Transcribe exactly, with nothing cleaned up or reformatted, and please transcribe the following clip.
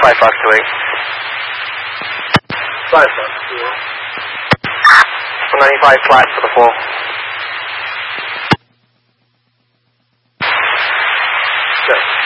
five Fox two eight. five Fox two eight. one ninety-five flat for the full. Okay.